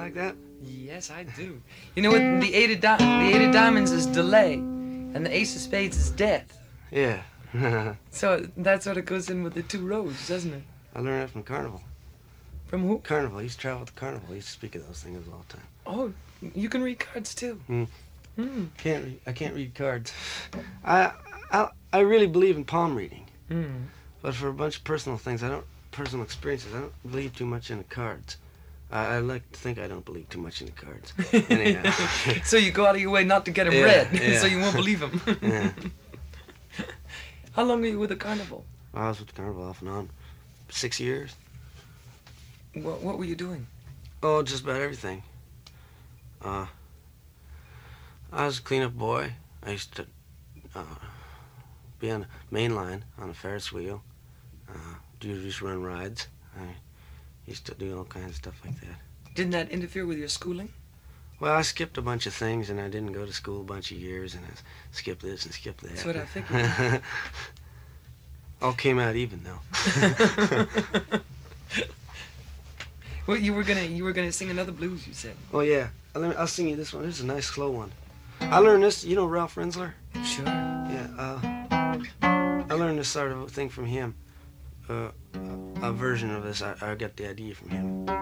like that? Yes, I do. You know what? The eight of diamonds is delay, and the ace of spades is death. Yeah. So that sort of goes in with the two roads, doesn't it? I learned that from Carnival. From who? Carnival. I used to travel with Carnival. I used to speak of those things all the time. Oh, you can read cards too. I can't read cards. I really believe in palm reading. But for a bunch of personal things, personal experiences, I don't believe too much in the cards. I like to think I don't believe too much in the cards. Anyhow. So you go out of your way not to get them Yeah, read, yeah. so you won't believe them. Yeah. How long are you with the Carnival? I was with the Carnival off and on 6 years. What were you doing? Oh, just about everything. I was a cleanup boy. I used to be on the main line on a Ferris wheel. Just run rides. I used to do all kinds of stuff like that. Didn't that interfere with your schooling? Well, I skipped a bunch of things, and I didn't go to school a bunch of years, and I skipped this and skipped that. That's what I figured. All came out even, though. Well, you were gonna sing another blues, you said. Oh, yeah. I'll sing you this one. This is a nice, slow one. I learned this. You know Ralph Rensler? Sure. Yeah. I learned this sort of thing from him. A version of this. I got the idea from him.